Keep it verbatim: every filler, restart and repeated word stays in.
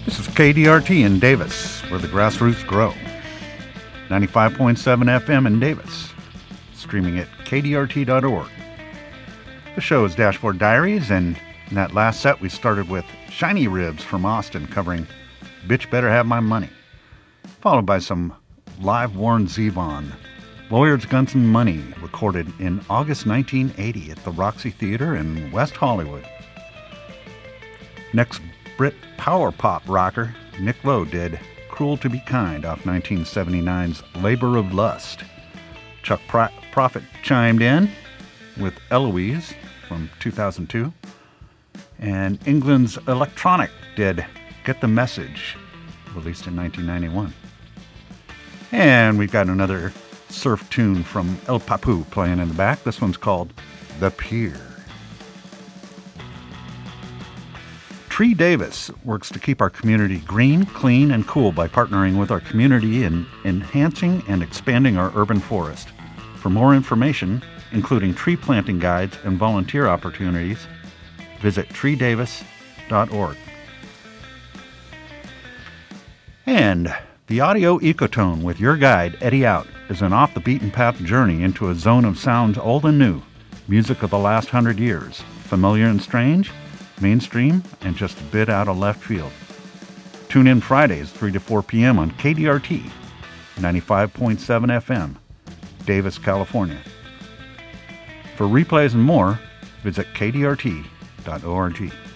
This is K D R T in Davis, where the grassroots grow. ninety-five point seven F M in Davis, streaming at K D R T dot org. The show is Dashboard Diaries, and in that last set we started with Shiny Ribs from Austin covering Bitch Better Have My Money, followed by some live Warren Zevon, Lawyers, Guns, and Money, recorded in August nineteen eighty at the Roxy Theater in West Hollywood. Next, Brit power pop rocker Nick Lowe did Cruel to Be Kind off nineteen seventy-nine's Labor of Lust. Chuck Pro- Prophet chimed in with Eloise from two thousand two. And England's Electronic did Get the Message, released in nineteen ninety-one. And we've got another surf tune from El Papu playing in the back. This one's called The Pier. Tree Davis works to keep our community green, clean, and cool by partnering with our community in enhancing and expanding our urban forest. For more information, including tree planting guides and volunteer opportunities, visit tree davis dot org. And the audio ecotone with your guide, Eddie Out, is an off-the-beaten-path journey into a zone of sounds old and new, music of the last hundred years, familiar and strange, mainstream, and just a bit out of left field. Tune in Fridays, three to four p.m. on K D R T, ninety-five point seven F M, Davis, California. For replays and more, visit K D R T dot org.